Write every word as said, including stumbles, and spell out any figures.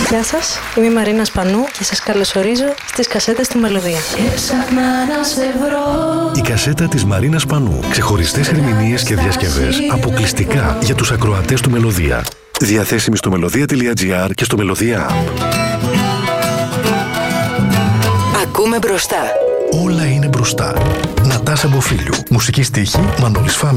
Γεια σας, είμαι η Μαρίνα Σπανού και σας καλωσορίζω στις κασέτες του Μελωδία. Η κασέτα της Μαρίνας Σπανού. Ξεχωριστές ερμηνείες και διασκευές αποκλειστικά για τους ακροατές του Μελωδία. Διαθέσιμη στο μελωδία τελεία τζι άρ και στο Μελωδία App. Ακούμε μπροστά. Όλα είναι μπροστά. Νατάσα Μποφίλιου. Μουσική στίχη Μανώλης Φάμης.